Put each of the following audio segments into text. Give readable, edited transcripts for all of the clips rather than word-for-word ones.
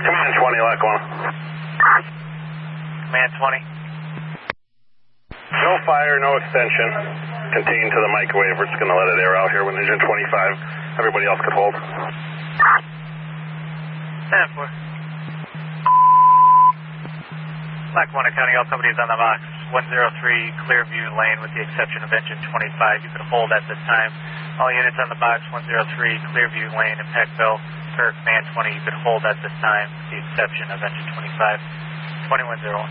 Command 20, Lackawanna. Command 20. No fire, no extension. Contained to the microwave. We're just going to let it air out here with engine 25. Everybody else could hold. 10-4. Lackawanna County, all companies on the box. 103, Clearview Lane with the exception of engine 25. You can hold at this time. All units on the box, 103, Clearview Lane and Peckville. Per Command 20, you can hold at this time with the exception of engine 25. 2101.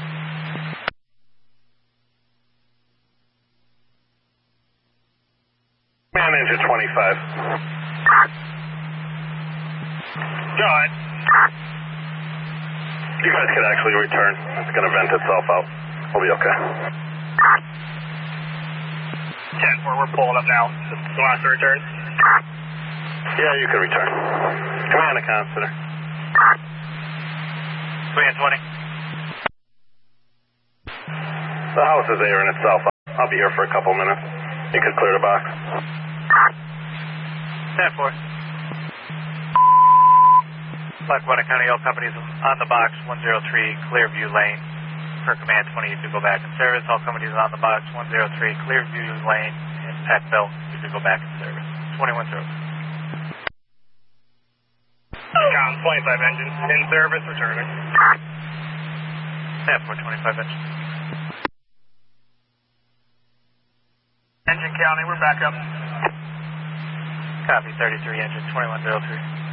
Man, engine 25. John. You guys could actually return. It's going to vent itself out. We'll be okay. 10-4, we're pulling up now. This is the last return. Yeah, you can return. Command account center. Command 20. The house is airing itself. I'll be here for a couple minutes. You could clear the box. 10-4. Lackawanna County, all companies on the box, 103, Clearview Lane. Per Command 20, you could go back in service. All companies on the box, 103, Clearview Lane in Peckville. You could go back in service. 21-0. Con 25 engine, in service, returning. 10-4, 25 engine. Engine County, we're back up. Copy, 33 engine, 2103.